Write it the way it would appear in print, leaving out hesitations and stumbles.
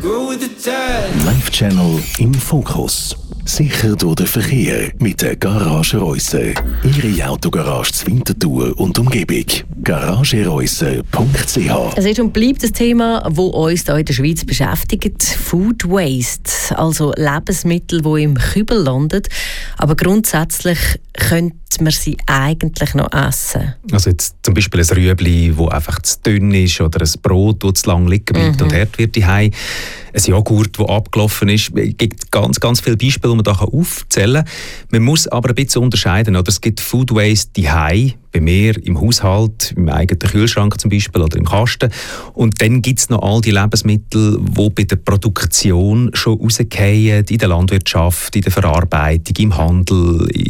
Live Channel im Fokus. Sicher durch den Verkehr mit der Garage Reuse. Ihre Autogarage zur Winterthur und Umgebung. garagereuse.ch. Es ist und bleibt ein Thema, das uns hier in der Schweiz beschäftigt. Food Waste, also Lebensmittel, die im Kübel landen. Aber grundsätzlich könnte man sie eigentlich noch essen. Also jetzt zum Beispiel ein Rüebli, das einfach zu dünn ist, oder ein Brot, das zu lang liegen bleibt und hart wird daheim. Ein Joghurt, das abgelaufen ist. Es gibt ganz, ganz viele Beispiele, die man da aufzählen kann. Man muss aber ein bisschen unterscheiden. Oder? Es gibt Food Waste daheim, bei mir im Haushalt, im eigenen Kühlschrank zum Beispiel oder im Kasten. Und dann gibt es noch all die Lebensmittel, die bei der Produktion schon rausfallen, in der Landwirtschaft, in der Verarbeitung, im Handel,